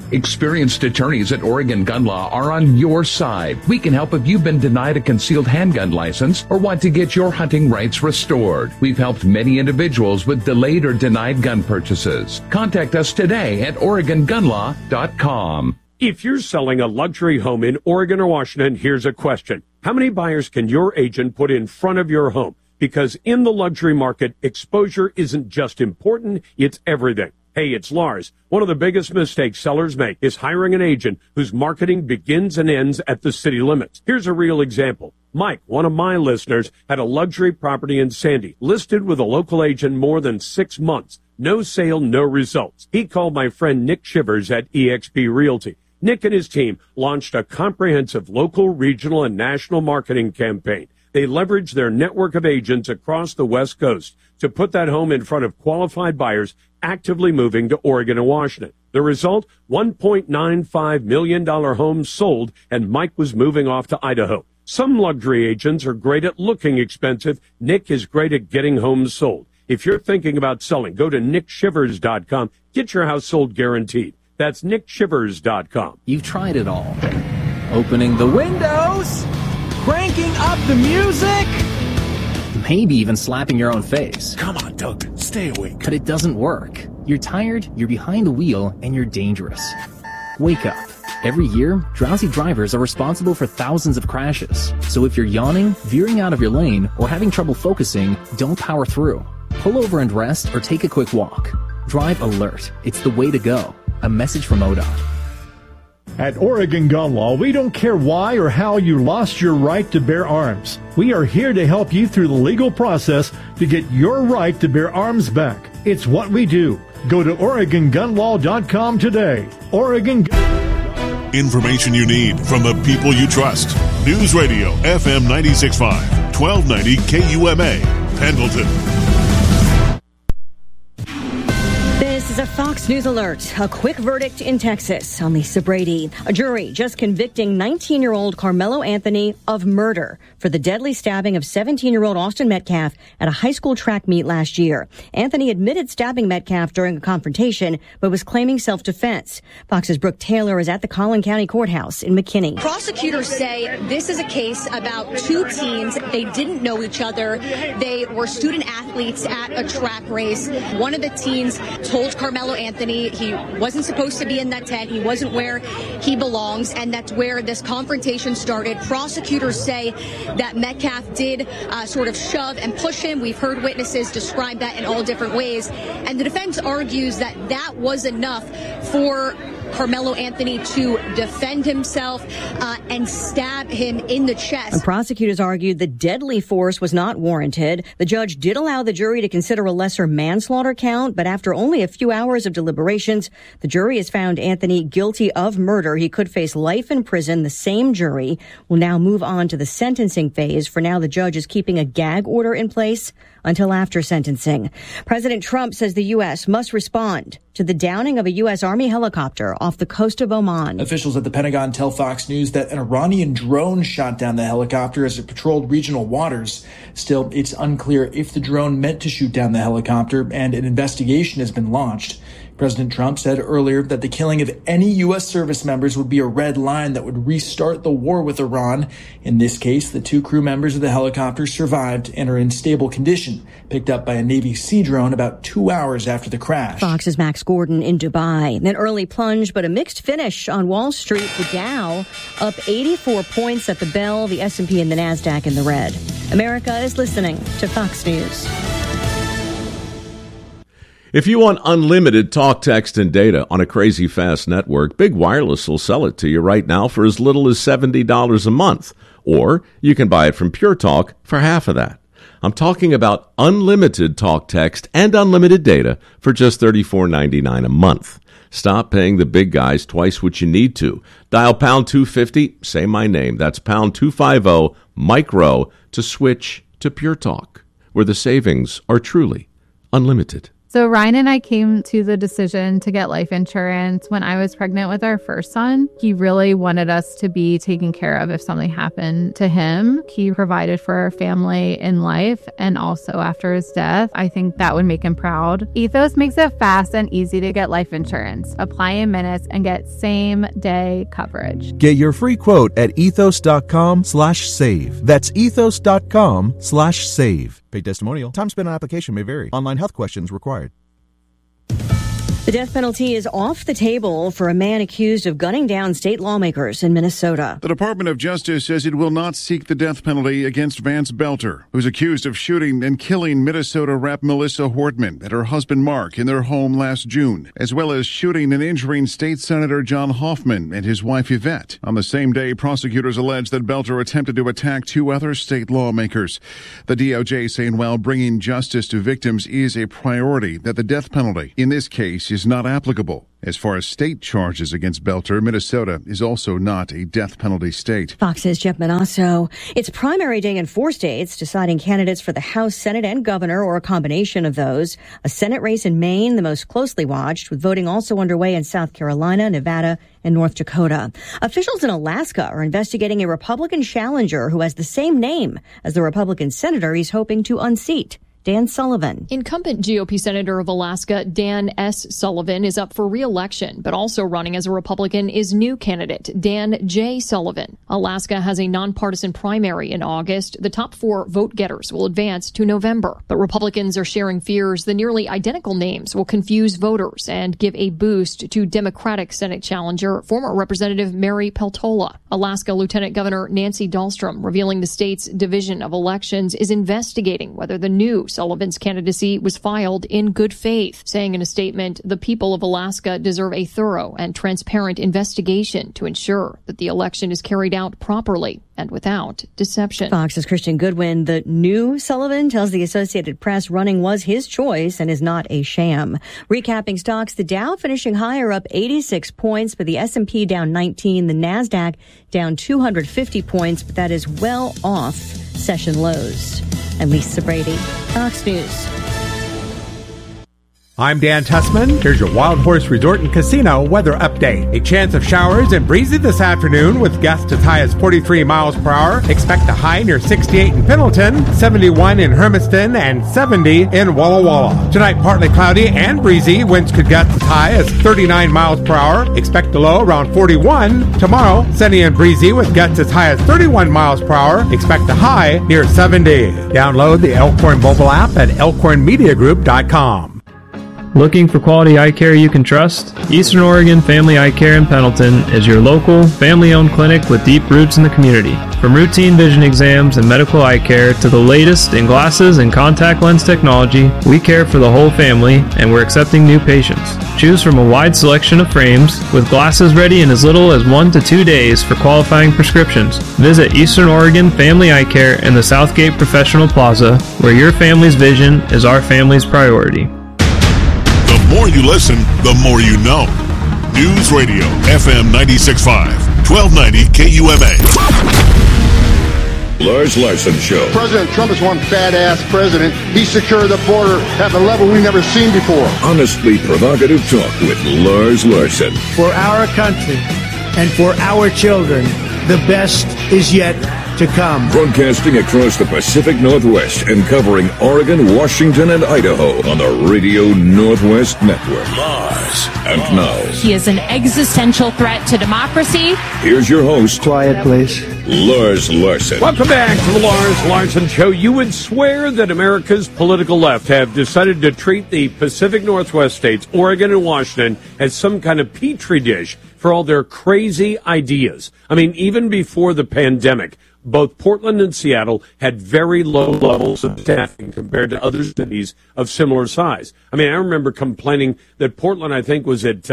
Experienced attorneys at Oregon Gun Law are on your side. We can help if you've been denied a concealed handgun license or want to get your hunting rights restored. We've helped many individuals with delayed or denied gun purchases. Contact us today at OregonGunLaw.com. If you're selling a luxury home in Oregon or Washington, here's a question. How many buyers can your agent put in front of your home? Because in the luxury market, exposure isn't just important, it's everything. Hey, it's Lars. One of the biggest mistakes sellers make is hiring an agent whose marketing begins and ends at the city limits. Here's a real example. Mike, one of my listeners, had a luxury property in Sandy, listed with a local agent more than 6 months. No sale, no results. He called my friend Nick Shivers at eXp Realty. Nick and his team launched a comprehensive local, regional, and national marketing campaign. They leveraged their network of agents across the West Coast to put that home in front of qualified buyers actively moving to Oregon and Washington. The result, $1.95 million home sold, and Mike was moving off to Idaho. Some luxury agents are great at looking expensive. Nick is great at getting homes sold. If you're thinking about selling, go to nickshivers.com. Get your house sold guaranteed. That's nickshivers.com. You've tried it all. Opening the windows, cranking up the music, maybe even slapping your own face. Come on, Doug, stay awake. But it doesn't work. You're tired, you're behind the wheel, and you're dangerous. Wake up. Every year, drowsy drivers are responsible for thousands of crashes. So if you're yawning, veering out of your lane, or having trouble focusing, don't power through. Pull over and rest or take a quick walk. Drive alert. It's the way to go. A message from ODOT. At Oregon Gun Law, we don't care why or how you lost your right to bear arms. We are here to help you through the legal process to get your right to bear arms back. It's what we do. Go to OregonGunLaw.com today. Oregon. Information you need from the people you trust. News Radio, FM 96.5, 1290 KUMA, Pendleton. This is a Fox News alert. A quick verdict in Texas. I'm Lisa Brady. A jury just convicting 19-year-old Carmelo Anthony of murder for the deadly stabbing of 17-year-old Austin Metcalf at a high school track meet last year. Anthony admitted stabbing Metcalf during a confrontation, but was claiming self-defense. Fox's Brooke Taylor is at the Collin County Courthouse in McKinney. Prosecutors say this is a case about two teens. They didn't know each other. They were student athletes at a track race. One of the teens told Carmelo Anthony he wasn't supposed to be in that tent. He wasn't where he belongs, and that's where this confrontation started. Prosecutors say that Metcalf did sort of shove and push him. We've heard witnesses describe that in all different ways, and the defense argues that that was enough for Carmelo Anthony to defend himself and stab him in the chest. And prosecutors argued the deadly force was not warranted. The judge did allow the jury to consider a lesser manslaughter count, but after only a few hours of deliberations, the jury has found Anthony guilty of murder. He could face life in prison. The same jury will now move on to the sentencing phase. For now, the judge is keeping a gag order in place until after sentencing. President Trump says the U.S. must respond to the downing of a U.S. Army helicopter off the coast of Oman. Officials at the Pentagon tell Fox News that an Iranian drone shot down the helicopter as it patrolled regional waters. Still, it's unclear if the drone meant to shoot down the helicopter, and an investigation has been launched. President Trump said earlier that the killing of any U.S. service members would be a red line that would restart the war with Iran. In this case, the two crew members of the helicopter survived and are in stable condition, picked up by a Navy Sea drone about 2 hours after the crash. Fox's Max Gordon in Dubai. An early plunge, but a mixed finish on Wall Street. The Dow up 84 points at the bell, the S&P and the NASDAQ in the red. America is listening to Fox News. If you want unlimited talk, text, and data on a crazy fast network, Big Wireless will sell it to you right now for as little as $70 a month. Or you can buy it from Pure Talk for half of that. I'm talking about unlimited talk, text, and unlimited data for just $34.99 a month. Stop paying the big guys twice what you need to. Dial pound 250, say my name. That's pound 250 micro to switch to Pure Talk, where the savings are truly unlimited. So Ryan and I came to the decision to get life insurance when I was pregnant with our first son. He really wanted us to be taken care of if something happened to him. He provided for our family in life and also after his death. I think that would make him proud. Ethos makes it fast and easy to get life insurance. Apply in minutes and get same-day coverage. Get your free quote at ethos.com/save. That's ethos.com/save. Paid testimonial. Time spent on application may vary. Online health questions required. The death penalty is off the table for a man accused of gunning down state lawmakers in Minnesota. The Department of Justice says it will not seek the death penalty against Vance Belter, who's accused of shooting and killing Minnesota Rep. Melissa Hortman and her husband Mark in their home last June, as well as shooting and injuring State Senator John Hoffman and his wife Yvette. On the same day, prosecutors allege that Belter attempted to attack two other state lawmakers. The DOJ saying while bringing justice to victims is a priority, that the death penalty in this case is not applicable. As far as state charges against Belter, Minnesota is also not a death penalty state. Fox's Jeff Manasso. It's primary day in 4 states, deciding candidates for the House, Senate, and governor, or a combination of those. A Senate race in Maine, the most closely watched, with voting also underway in South Carolina, Nevada, and North Dakota. Officials in Alaska are investigating a Republican challenger who has the same name as the Republican senator he's hoping to unseat. Dan Sullivan. Incumbent GOP Senator of Alaska Dan S. Sullivan is up for re-election, but also running as a Republican is new candidate Dan J. Sullivan. Alaska has a nonpartisan primary in August. The top 4 vote-getters will advance to November. But Republicans are sharing fears the nearly identical names will confuse voters and give a boost to Democratic Senate challenger, former Representative Mary Peltola. Alaska Lieutenant Governor Nancy Dahlstrom revealing the state's Division of Elections is investigating whether the new Sullivan's candidacy was filed in good faith, saying in a statement, the people of Alaska deserve a thorough and transparent investigation to ensure that the election is carried out properly and without deception. Fox's Christian Goodwin. The new Sullivan tells the Associated Press running was his choice and is not a sham. Recapping stocks, the Dow finishing higher, up 86 points, but the S&P down 19, the NASDAQ down 250 points, but that is well off session lows. I'm Lisa Brady, Fox News. I'm Dan Tussman. Here's your Wild Horse Resort and Casino weather update. A chance of showers and breezy this afternoon with gusts as high as 43 miles per hour. Expect a high near 68 in Pendleton, 71 in Hermiston, and 70 in Walla Walla. Tonight, partly cloudy and breezy. Winds could gust as high as 39 miles per hour. Expect a low around 41. Tomorrow, sunny and breezy with gusts as high as 31 miles per hour. Expect a high near 70. Download the Elkhorn mobile app at elkhornmediagroup.com. Looking for quality eye care you can trust? Eastern Oregon Family Eye Care in Pendleton is your local, family-owned clinic with deep roots in the community. From routine vision exams and medical eye care to the latest in glasses and contact lens technology, we care for the whole family and we're accepting new patients. Choose from a wide selection of frames with glasses ready in as little as 1 to 2 days for qualifying prescriptions. Visit Eastern Oregon Family Eye Care in the Southgate Professional Plaza, where your family's vision is our family's priority. The more you listen, the more you know. News Radio, FM 96.5, 1290 KUMA. Lars Larson Show. President Trump is one badass president. He secured the border at a level we've never seen before. Honestly provocative talk with Lars Larson. For our country and for our children, the best is yet to come. Broadcasting across the Pacific Northwest and covering Oregon, Washington, and Idaho on the Radio Northwest Network. Lars. And now, he is an existential threat to democracy. Here's your host. Quiet, please. Lars Larson. Welcome back to the Lars Larson Show. You would swear that America's political left have decided to treat the Pacific Northwest states, Oregon and Washington, as some kind of petri dish for all their crazy ideas. I mean, even before the pandemic, both Portland and Seattle had very low levels of staffing compared to other cities of similar size. I mean, I remember complaining that Portland, I think, was at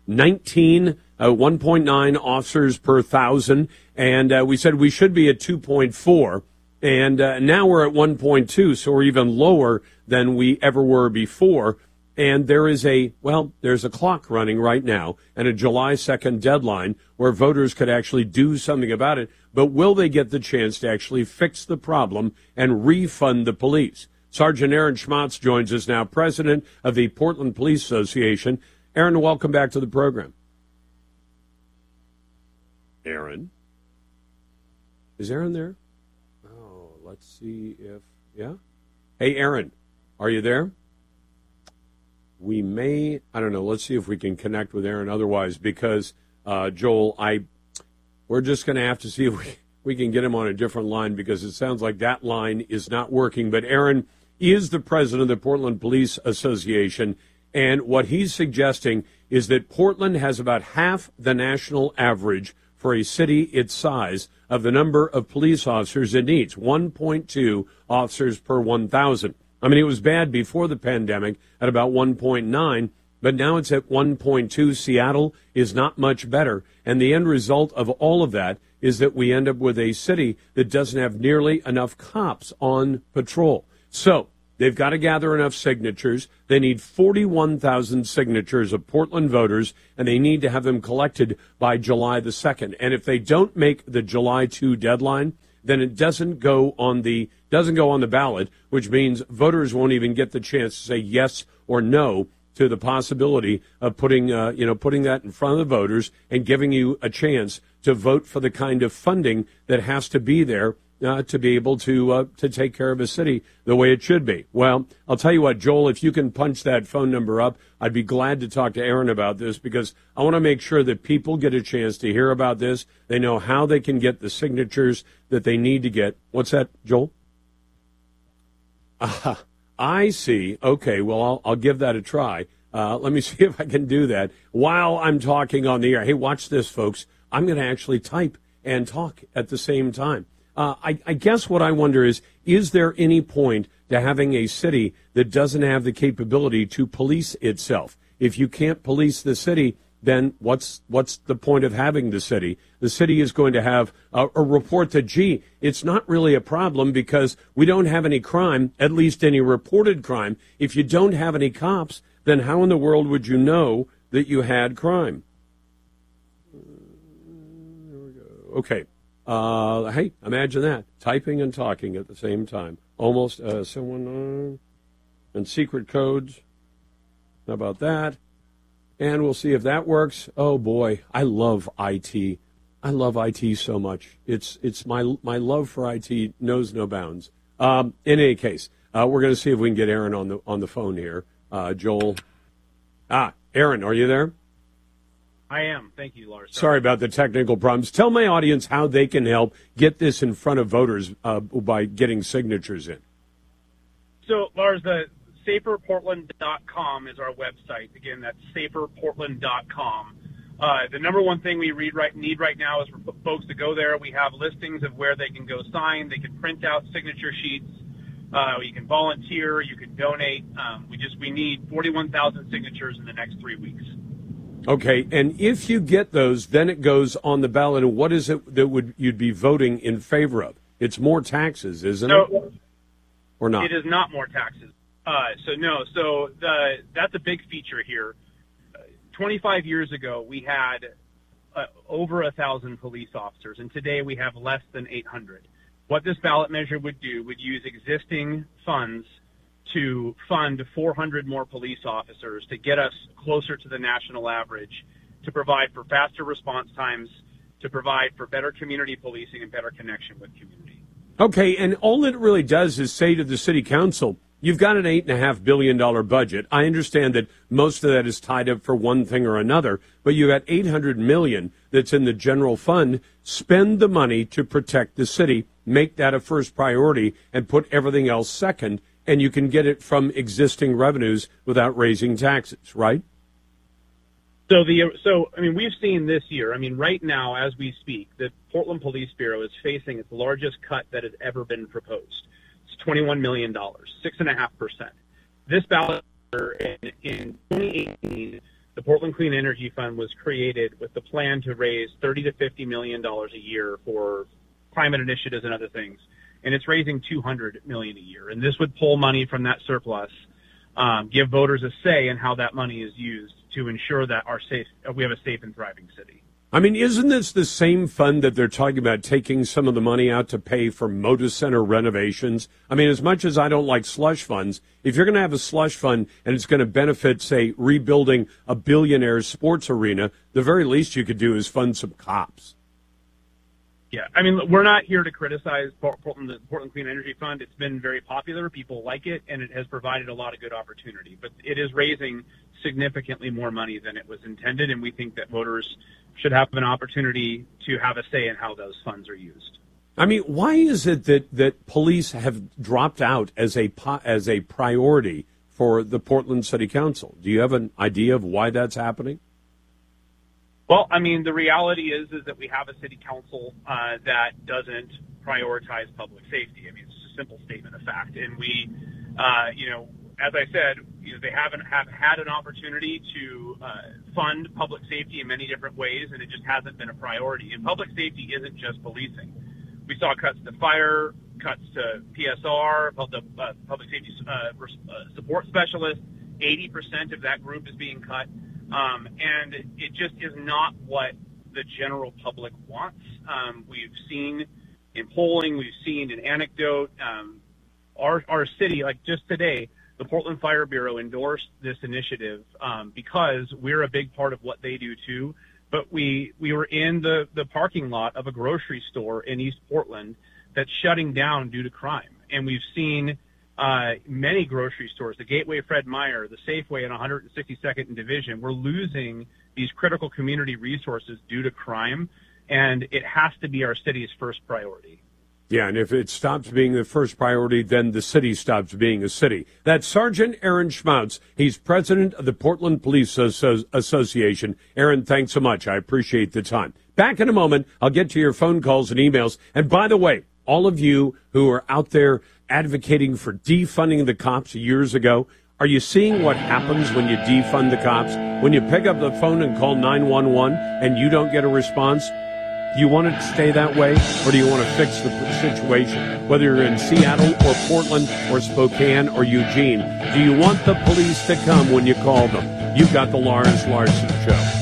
1.9 officers per 1,000, and we said we should be at 2.4, and now we're at 1.2, so we're even lower than we ever were before. And there's a clock running right now and a July 2nd deadline where voters could actually do something about it. But will they get the chance to actually fix the problem and refund the police? Sergeant Aaron Schmatz joins us now, president of the Portland Police Association. Aaron, welcome back to the program. Aaron? Is Aaron there? Oh, let's see if, yeah? Hey, Aaron, are you there? We may, I don't know, let's see if we can connect with Aaron otherwise, because, Joel, we're just going to have to see if we can get him on a different line, because it sounds like that line is not working. But Aaron is the president of the Portland Police Association, and what he's suggesting is that Portland has about half the national average for a city its size of the number of police officers it needs, 1.2 officers per 1,000. I mean, it was bad before the pandemic at about 1.9, but now it's at 1.2. Seattle is not much better, and the end result of all of that is that we end up with a city that doesn't have nearly enough cops on patrol. So they've got to gather enough signatures. They need 41,000 signatures of Portland voters, and they need to have them collected by July the 2nd. And if they don't make the July 2 deadline, then it doesn't go on the ballot, which means voters won't even get the chance to say yes or no to the possibility of putting that in front of the voters and giving you a chance to vote for the kind of funding that has to be there to be able to take care of a city the way it should be. Well, I'll tell you what, Joel, if you can punch that phone number up, I'd be glad to talk to Aaron about this, because I want to make sure that people get a chance to hear about this. They know how they can get the signatures that they need to get. What's that, Joel? I see. Okay, well, I'll give that a try. Let me see if I can do that while I'm talking on the air. Hey, watch this, folks. I'm going to actually type and talk at the same time. I guess what I wonder is there any point to having a city that doesn't have the capability to police itself? If you can't police the city, then what's the point of having the city? The city is going to have a report that, gee, it's not really a problem because we don't have any crime, at least any reported crime. If you don't have any cops, then how in the world would you know that you had crime? There we go. Okay. Hey, imagine that. Typing and talking at the same time. Almost someone and secret codes. How about that? And we'll see if that works. Oh boy, I love IT. I love IT so much. It's my love for IT knows no bounds. In any case, we're going to see if we can get Aaron on the phone here. Joel. Aaron, are you there? I am. Thank you, Lars. Sorry about the technical problems. Tell my audience how they can help get this in front of voters by getting signatures in. So, Lars, the saferportland.com is our website. Again, that's saferportland.com. The number one thing we need right now is for folks to go there. We have listings of where they can go sign. They can print out signature sheets. You can volunteer. You can donate. We need 41,000 signatures in the next 3 weeks. Okay, and if you get those, then it goes on the ballot. And what is it that you'd be voting in favor of? It's more taxes, isn't it? Or not? It is not more taxes. That's a big feature here. 25 years ago, we had over 1,000 police officers, and today we have less than 800. What this ballot measure would do would use existing funds to fund 400 more police officers to get us closer to the national average, to provide for faster response times, to provide for better community policing and better connection with community. Okay, and all it really does is say to the city council, you've got an $8.5 billion budget. I understand that most of that is tied up for one thing or another, but you got $800 million that's in the general fund. Spend the money to protect the city, make that a first priority, and put everything else second, and you can get it from existing revenues without raising taxes, right? We've seen this year, right now as we speak, the Portland Police Bureau is facing its largest cut that has ever been proposed. It's $21 million, 6.5%. This ballot in 2018, the Portland Clean Energy Fund was created with the plan to raise $30 to $50 million a year for climate initiatives and other things. And it's raising $200 million a year. And this would pull money from that surplus, give voters a say in how that money is used to ensure that we have a safe and thriving city. I mean, isn't this the same fund that they're talking about taking some of the money out to pay for Moda Center renovations? I mean, as much as I don't like slush funds, if you're going to have a slush fund and it's going to benefit, say, rebuilding a billionaire's sports arena, the very least you could do is fund some cops. Yeah, I mean, we're not here to criticize the Portland Clean Energy Fund. It's been very popular. People like it, and it has provided a lot of good opportunity. But it is raising significantly more money than it was intended, and we think that voters should have an opportunity to have a say in how those funds are used. I mean, why is it that police have dropped out as a priority for the Portland City Council? Do you have an idea of why that's happening? Well, I mean, the reality is that we have a city council that doesn't prioritize public safety. I mean, it's a simple statement of fact. And we, as I said, they have had an opportunity to fund public safety in many different ways, and it just hasn't been a priority. And public safety isn't just policing. We saw cuts to fire, cuts to PSR, public safety support specialists. 80% of that group is being cut. And it just is not what the general public wants. We've seen in polling, we've seen in anecdote, our city, like just today, the Portland Fire Bureau endorsed this initiative because we're a big part of what they do too. But we were in the parking lot of a grocery store in East Portland that's shutting down due to crime. And we've seen many grocery stores, the Gateway Fred Meyer, the Safeway in 162nd and Division, we're losing these critical community resources due to crime, and it has to be our city's first priority. Yeah, and if it stops being the first priority, then the city stops being a city. That's Sergeant Aaron Schmautz. He's president of the Portland Police Association. Aaron, thanks so much. I appreciate the time. Back in a moment, I'll get to your phone calls and emails. And by the way, all of you who are out there advocating for defunding the cops years ago, are you seeing what happens when you defund the cops? When you pick up the phone and call 911 and you don't get a response? Do you want it to stay that way, or do you want to fix the situation? Whether you're in Seattle or Portland or Spokane or Eugene, do you want the police to come when you call them? You've got the Lars Larson Show.